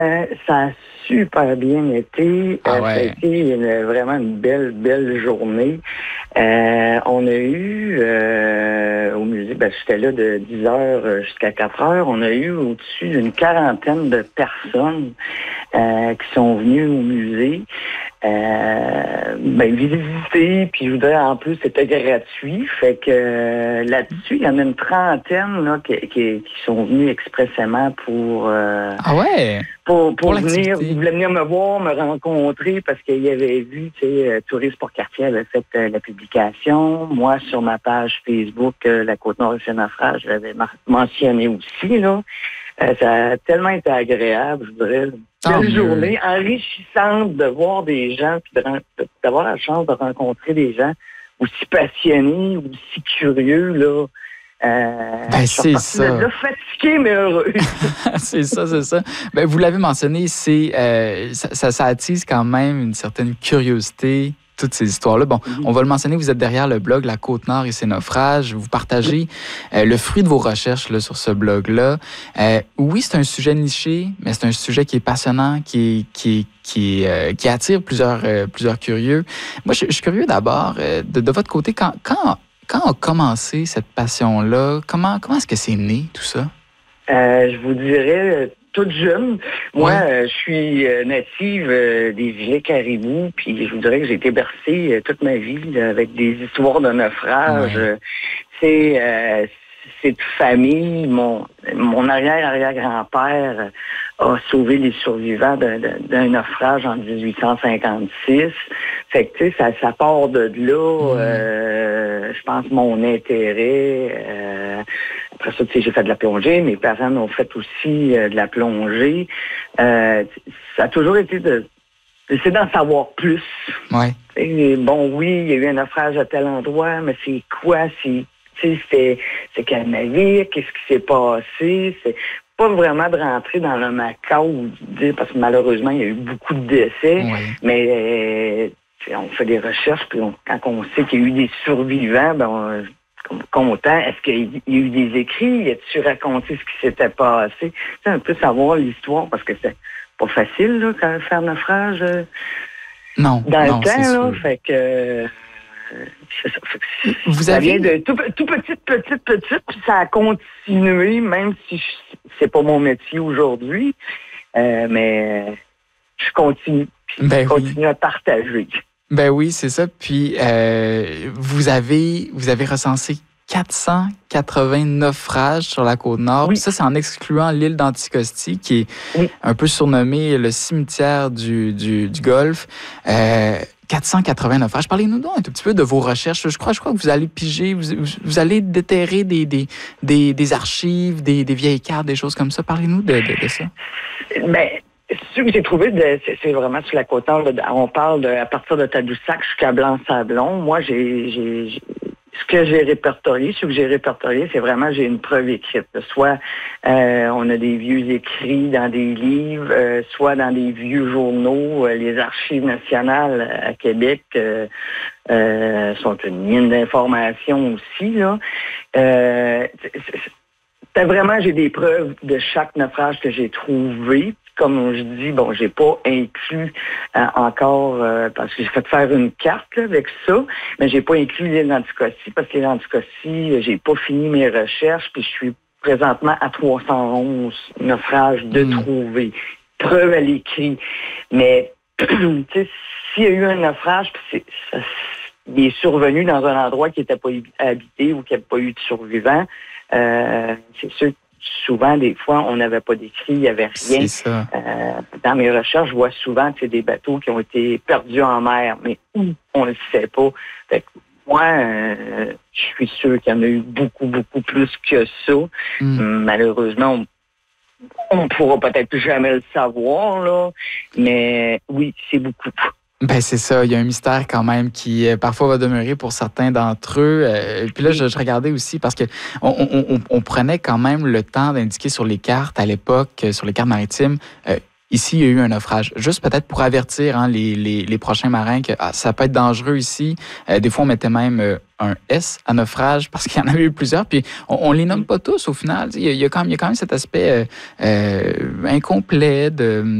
Ça a super bien été. Ah Ça a ouais. été vraiment une belle journée. On a eu au musée, j'étais là de 10 heures jusqu'à 4 heures. On a eu au-dessus d'une quarantaine de personnes qui sont venues au musée. Visiter, puis je voudrais en plus c'était gratuit. Fait que là-dessus, il y en a une trentaine là, qui sont venus expressément Ah ouais. pour Pour venir, l'activité. ils voulaient venir me voir, me rencontrer parce qu'ils avaient vu, tu sais, Tourisme pour Quartier avait fait la publication. Moi, sur ma page Facebook, la Côte-Nord et ses naufrages, je l'avais mentionné aussi, là. Ça a tellement été agréable, je dirais. Tant Belle mieux. journée, enrichissante de voir des gens, puis d'avoir la chance de rencontrer des gens aussi passionnés, aussi curieux, là. Je suis C'est repartie de ça. là fatiguée, mais heureuse. C'est ça, c'est ça. Vous l'avez mentionné, ça attise quand même une certaine curiosité, toutes ces histoires-là. Bon, on va le mentionner, vous êtes derrière le blog La Côte-Nord et ses naufrages. Vous partagez le fruit de vos recherches là, sur ce blog-là. Oui, c'est un sujet niché, mais c'est un sujet qui est passionnant, qui attire plusieurs curieux. Moi, je suis curieux d'abord, de votre côté, quand a commencé cette passion-là? Comment est-ce que c'est né, tout ça? Je vous dirais, toute jeune. Moi, Oui. je suis native des Îlets Caribous, puis je vous dirais que j'ai été bercée toute ma vie là, avec des histoires de naufrage. Oui. C'est de famille. Mon arrière-arrière-grand-père a sauvé les survivants d'un naufrage en 1856. Fait que, tu sais, ça part de là, je pense, mon intérêt. Après ça, tu sais, j'ai fait de la plongée. Mes parents ont fait aussi de la plongée. Ça a toujours été d'essayer d'en savoir plus. Ouais. Et bon, oui, il y a eu un naufrage à tel endroit, mais c'est quoi? C'est quel navire? Qu'est-ce qui s'est passé? C'est pas vraiment de rentrer dans le macabre, parce que malheureusement, il y a eu beaucoup de décès. Oui. Mais on fait des recherches, puis quand on sait qu'il y a eu des survivants, on content. Est-ce qu'il y a eu des écrits? Y a-tu raconté ce qui s'était passé? C'est un peu savoir l'histoire, parce que c'est pas facile là, quand faire naufrage Non, dans le c'est temps. sûr. Là, fait que c'est ça. Fait que Vous ça avez... vient de tout petite, puis ça a continué, même si c'est pas mon métier aujourd'hui. Mais je continue. Je continue à partager. Ben oui, c'est ça. Puis, vous avez recensé 489 naufrages sur la Côte-Nord. Oui. Puis ça, c'est en excluant l'île d'Anticosti, qui est un peu surnommée le cimetière du Golfe. 480 naufrages. Parlez-nous donc un tout petit peu de vos recherches. Je crois que vous allez piger, vous allez déterrer des archives, des vieilles cartes, des choses comme ça. Parlez-nous de ça. Ben, ce que j'ai trouvé, c'est vraiment sur la Côte-Nord. On parle à partir de Tadoussac jusqu'à Blanc-Sablon. Moi, ce que j'ai répertorié, c'est vraiment, j'ai une preuve écrite. Soit on a des vieux écrits dans des livres, soit dans des vieux journaux. Les archives nationales à Québec sont une mine d'informations aussi, là. Vraiment, j'ai des preuves de chaque naufrage que j'ai trouvé. Comme je dis, bon, j'ai pas inclus encore, parce que j'ai fait faire une carte là, avec ça, mais j'ai pas inclus l'île d'Anticosti, parce que l'île d'Anticosti, j'ai pas fini mes recherches, puis je suis présentement à 311 naufrages de trouver. Preuve à l'écrit. Mais, tu sais, s'il y a eu un naufrage, puis il est survenu dans un endroit qui n'était pas habité ou qui n'avait pas eu de survivants, c'est sûr que souvent, des fois, on n'avait pas d'écrit, il n'y avait rien. C'est ça. Dans mes recherches, je vois souvent des bateaux qui ont été perdus en mer, mais où, on ne le sait pas. Fait que moi, je suis sûr qu'il y en a eu beaucoup, beaucoup plus que ça. Malheureusement, on ne pourra peut-être jamais le savoir, là, mais oui, c'est beaucoup. Ben c'est ça, il y a un mystère quand même qui parfois va demeurer pour certains d'entre eux. Puis là, je regardais aussi parce que on prenait quand même le temps d'indiquer sur les cartes à l'époque, sur les cartes maritimes, ici, il y a eu un naufrage. Juste peut-être pour avertir les prochains marins que ça peut être dangereux ici. Des fois, on mettait même un S à naufrage parce qu'il y en avait eu plusieurs. Puis on les nomme pas tous au final. Il y a quand même cet aspect incomplet